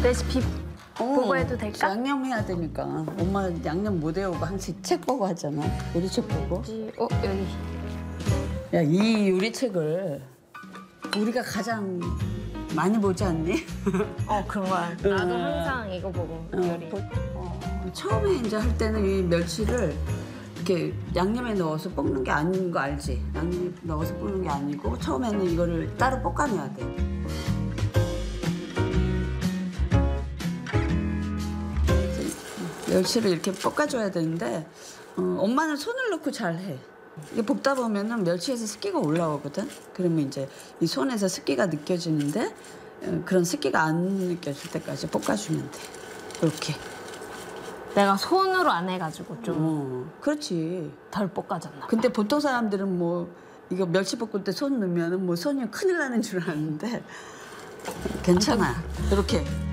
레시피 보고 해도 될까? 양념해야 되니까. 엄마 양념 못 외우고 항상 책 보고 하잖아. 요리책 보고. 여기. 야, 이 요리책을 우리가 가장 많이 보지 않니? 그런 거야. 나도 항상 이거 보고 요리. 처음에 이제 할 때는 이 멸치를 이렇게 양념에 넣어서 볶는 게 아닌 거 알지? 양념에 넣어서 볶는 게 아니고 처음에는 이거를 따로 볶아내야 돼. 멸치를 이렇게 볶아줘야 되는데 엄마는 손을 넣고 잘 해. 이게 볶다 보면은 멸치에서 습기가 올라오거든. 그러면 이제 이 손에서 습기가 느껴지는데 그런 습기가 안 느껴질 때까지 볶아주면 돼. 이렇게. 내가 손으로 안 해가지고 좀 그렇지. 덜 볶아졌나 봐. 근데 보통 사람들은 뭐 이거 멸치 볶을 때 손 넣으면은 뭐 손이 큰일 나는 줄 아는데 괜찮아. 이렇게